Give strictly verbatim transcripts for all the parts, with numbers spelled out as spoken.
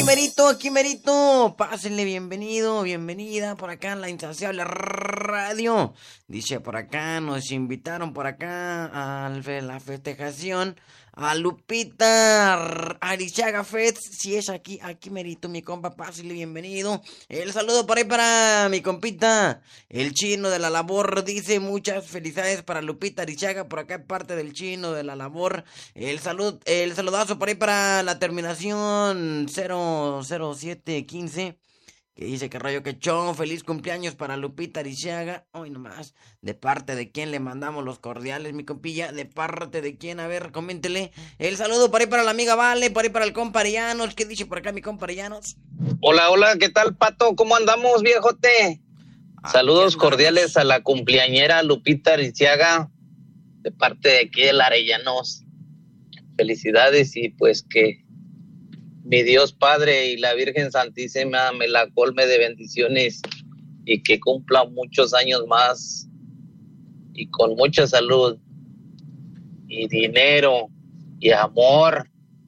merito, aquí merito. Pásenle, bienvenido, bienvenida por acá en la Insaciable Radio. Dice por acá, nos invitaron por acá a la festejación a Lupita Arichaga Fest. Si es aquí, aquí merito, mi compa, pásenle, bienvenido. El saludo por ahí para mi compita, el chino de la labor. Dice muchas felicidades para Lupita Arichaga, por acá parte del chino de la labor. El salud, el saludazo por ahí para la terminación cero cero siete quince, que dice que rayo que chon, feliz cumpleaños para Lupita Arichaga. Hoy nomás, de parte de quién le mandamos los cordiales, mi compilla, de parte de quién, a ver, coméntele. El saludo por ahí para la amiga Vale, por ahí para el compa Arellanos. ¿Qué dice por acá mi compa Arellanos? Hola, hola, ¿qué tal, Pato? ¿Cómo andamos, viejote? Aquí Saludos andamos. Cordiales a la cumpleañera Lupita Arichaga, de parte de aquí del Arellanos. Felicidades y pues que mi Dios Padre y la Virgen Santísima me la colme de bendiciones y que cumpla muchos años más y con mucha salud y dinero y amor.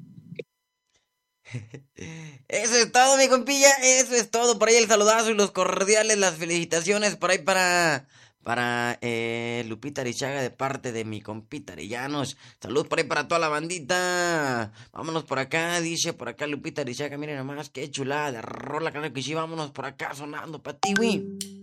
Eso es todo, mi compilla, eso es todo. Por ahí el saludazo y los cordiales, las felicitaciones por ahí para... Para eh, Lupita Arichaga de parte de mi compita Arellanos. Salud por ahí para toda la bandita. Vámonos por acá, dice por acá Lupita Arichaga. Miren nomás, qué chulada de rola, claro que sí. Vámonos por acá sonando para ti, güey.